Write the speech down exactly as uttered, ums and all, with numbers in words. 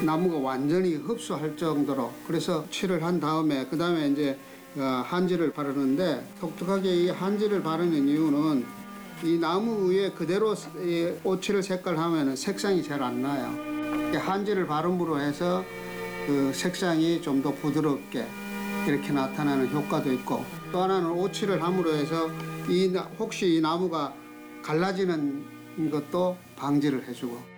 나무가 완전히 흡수할 정도로 그래서 칠을 한 다음에 그 다음에 이제 한지를 바르는데 독특하게 이 한지를 바르는 이유는 이 나무 위에 그대로 오칠 색깔 하면은 색상이 잘 안 나요. 한지를 바름으로 해서 그 색상이 좀 더 부드럽게 이렇게 나타나는 효과도 있고 또 하나는 오칠을 함으로 해서 이 혹시 이 나무가 갈라지는 것도 방지를 해주고